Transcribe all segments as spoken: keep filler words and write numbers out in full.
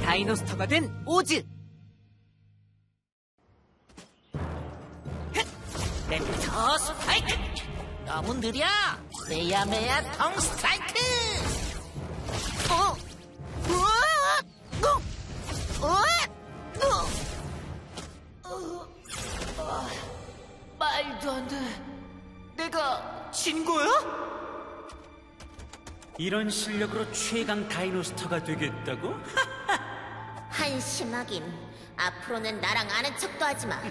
다이노스터가 된 오즈. 랩터 스파이크. 너무 느려. 메야메야 덩 스트라이크. 어? 우와! 어? 어? 어? 어? 말도 안 돼. 내가 진 거야? 이런 실력으로 최강 다이노스터가 되겠다고? 한심하긴. 앞으로는 나랑 아는 척도 하지 마.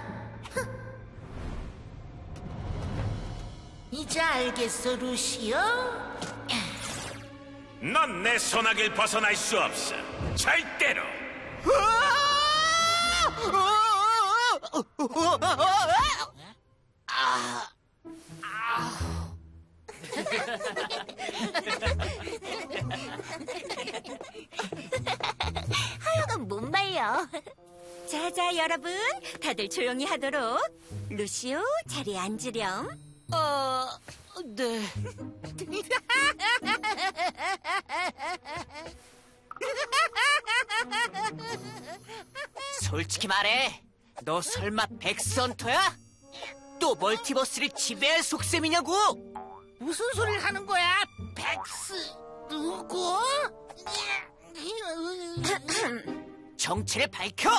이제 알겠어, 루시오? 넌 내 손아귀를 벗어날 수 없어. 절대로. 하여간 못 말려. 자자 여러분, 다들 조용히 하도록. 루시오, 자리에 앉으렴. 어... 네. 솔직히 말해. 너 설마 백스헌터야? 또 멀티버스를 지배할 속셈이냐고? 무슨 소리를 하는 거야? 백스 누구? 정체를 밝혀!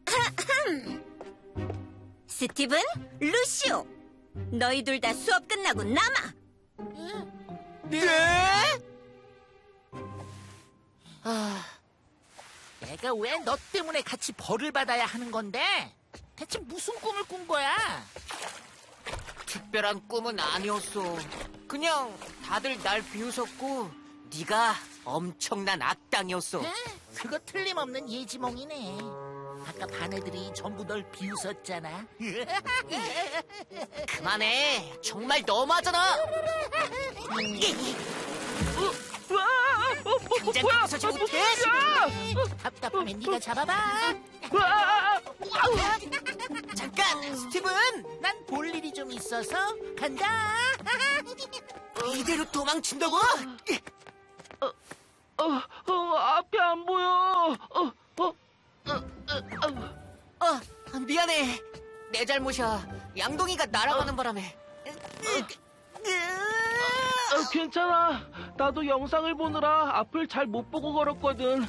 스티븐, 루시오, 너희 둘 다 수업 끝나고 남아. 네? 아, 내가 왜 너 때문에 같이 벌을 받아야 하는 건데? 대체 무슨 꿈을 꾼 거야? 특별한 꿈은 아니었어. 그냥 다들 날 비웃었고 네가 엄청난 악당이었어. 에? 그거 틀림없는 예지몽이네. 아까 반 애들이 전부 널 비웃었잖아. 그만해. 정말 너무하잖아. 당장 거기서 지 못해. 답답하면 네가 잡아봐. 잠깐, 스티븐. 난 볼 일이 좀 있어서 간다. 이대로 도망친다고? 어, 어, 앞이 안 보여. 어, 어, 어, 미안해. 내 잘못이야. 양동이가 날아가는 바람에. 어, 괜찮아. 나도 영상을 보느라 앞을 잘 못 보고 걸었거든.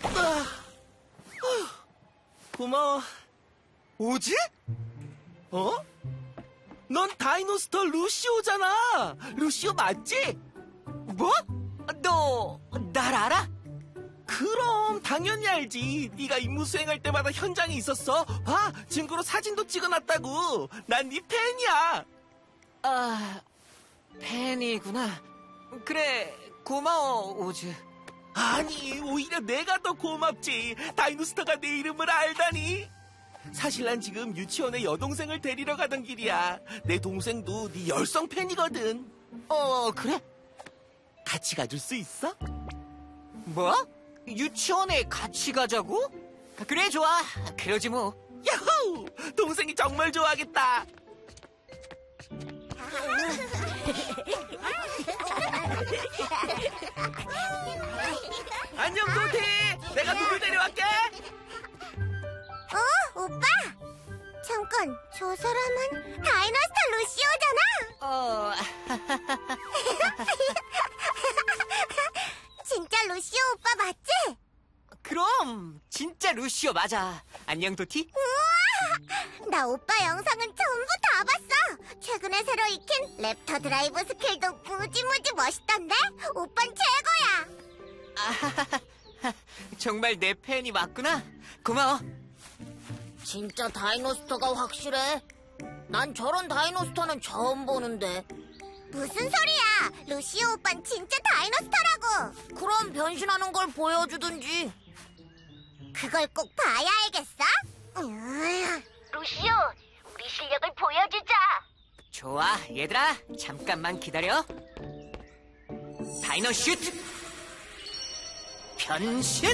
고마워. 오즈? 어? 넌 다이노스터 루시오잖아. 루시오 맞지? 뭐? 너 날 알아? 그럼 당연히 알지. 네가 임무 수행할 때마다 현장에 있었어. 봐, 증거로 사진도 찍어놨다고. 난 네 팬이야. 아, 팬이구나. 그래, 고마워, 오즈. 아니, 오히려 내가 더 고맙지. 다이노스터가 내 이름을 알다니. 사실 난 지금 유치원에 여동생을 데리러 가던 길이야. 내 동생도 네 열성 팬이거든. 어, 그래? 같이 가줄 수 있어? 뭐? 유치원에 같이 가자고? 그래, 좋아. 그러지 뭐. 야호! 동생이 정말 좋아하겠다. 안녕, 도티. 내가 누굴 데려갈게. 어, 오빠. 잠깐, 저 사람은 다이노스터 루시오잖아. 어... 진짜 루시오 오빠 맞지? 그럼 진짜 루시오 맞아. 안녕, 도티. 우와! 나 오빠 영상은 전부 다 봤어. 최근에 새로 익힌 랩터 드라이브 스킬도 무지무지 멋있던데? 오빤 최고야. 아, 정말 내 팬이 맞구나. 고마워. 진짜 다이노스터가 확실해. 난 저런 다이노스터는 처음 보는데. 무슨 소리야? 루시오 오빤 진짜 다이노스터라고. 그럼 변신하는 걸 보여주든지. 그걸 꼭 봐야 알겠어? 루시오, 우리 실력을 보여주자. 좋아, 얘들아. 잠깐만 기다려. 다이노 슈트! 변신!